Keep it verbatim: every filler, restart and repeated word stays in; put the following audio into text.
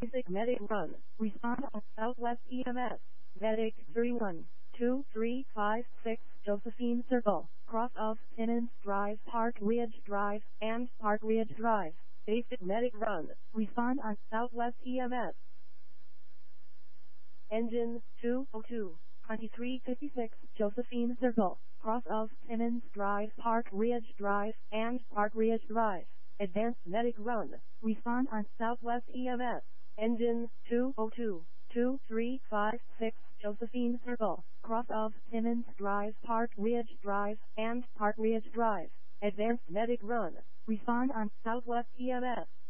Basic medic run. Respond on Southwest E M S. Medic three one two three five six Josephine Circle, cross of Timmins Drive, Park Ridge Drive, and Park Ridge Drive. Basic medic run. Respond on Southwest E M S. Engine two oh two, twenty-three fifty-six Josephine Circle, cross of Timmins Drive, Park Ridge Drive, and Park Ridge Drive. Advanced medic run. Respond on Southwest E M S. Engine two oh two, two three five six Josephine Circle, cross of Timmins Drive, Park Ridge Drive, and Park Ridge Drive. Advanced medic run. Respond on Southwest E M S.